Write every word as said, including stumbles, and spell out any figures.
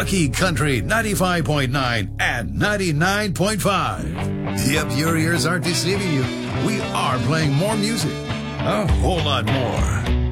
Lucky Country ninety-five point nine and ninety-nine point five. Yep, your ears aren't deceiving you. We are playing more music. A whole lot more.